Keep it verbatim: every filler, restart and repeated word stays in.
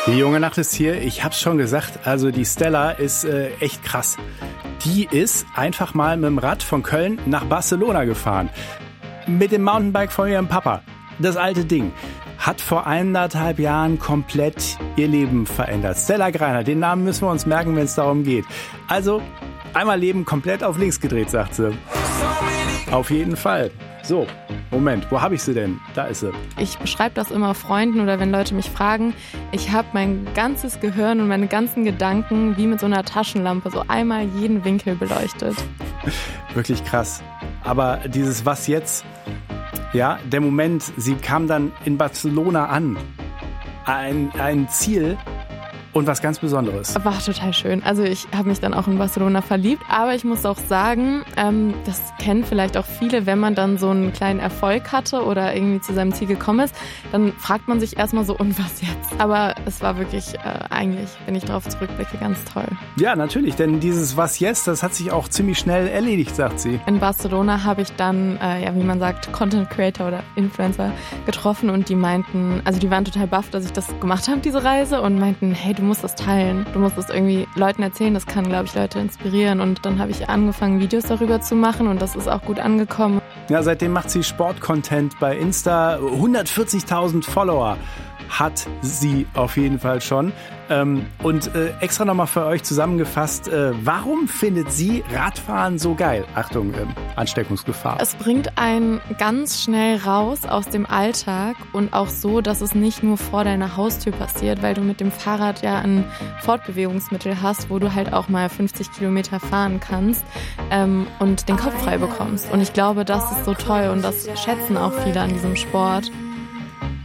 Die junge Nacht ist hier, ich hab's schon gesagt, also die Stella ist äh, echt krass. Die ist einfach mal mit dem Rad von Köln nach Barcelona gefahren. Mit dem Mountainbike von ihrem Papa. Das alte Ding. Hat vor eineinhalb Jahren komplett ihr Leben verändert. Stella Greiner, den Namen müssen wir uns merken, wenn es darum geht. Also, einmal Leben komplett auf links gedreht, sagt sie. Auf jeden Fall. So, Moment, wo habe ich sie denn? Da ist sie. Ich beschreibe das immer Freunden oder wenn Leute mich fragen. Ich habe mein ganzes Gehirn und meine ganzen Gedanken wie mit so einer Taschenlampe so einmal jeden Winkel beleuchtet. Wirklich krass. Aber dieses Was jetzt, ja, der Moment, sie kam dann in Barcelona an. Ein, ein Ziel und was ganz Besonderes. War total schön. Also ich habe mich dann auch in Barcelona verliebt, aber ich muss auch sagen, ähm, das kennen vielleicht auch viele, wenn man dann so einen kleinen Erfolg hatte oder irgendwie zu seinem Ziel gekommen ist, dann fragt man sich erstmal so, und was jetzt? Aber es war wirklich, äh, eigentlich, wenn ich darauf zurückblicke, ganz toll. Ja, natürlich, denn dieses Was jetzt, das hat sich auch ziemlich schnell erledigt, sagt sie. In Barcelona habe ich dann, äh, ja, wie man sagt, Content Creator oder Influencer getroffen und die meinten, also die waren total baff, dass ich das gemacht habe, diese Reise, und meinten, hey, du musst das teilen. Du musst das irgendwie Leuten erzählen, das kann, glaube ich, Leute inspirieren. Und dann habe ich angefangen, Videos darüber zu machen und das ist auch gut angekommen. Ja, seitdem macht sie Sportcontent bei Insta. hundertvierzigtausend Follower hat sie auf jeden Fall schon. Ähm, und äh, extra nochmal für euch zusammengefasst, äh, warum findet sie Radfahren so geil? Achtung, äh, Ansteckungsgefahr. Es bringt einen ganz schnell raus aus dem Alltag und auch so, dass es nicht nur vor deiner Haustür passiert, weil du mit dem Fahrrad ja ein Fortbewegungsmittel hast, wo du halt auch mal fünfzig Kilometer fahren kannst ähm, und den Kopf frei bekommst. Und ich glaube, das ist so toll und das schätzen auch viele an diesem Sport.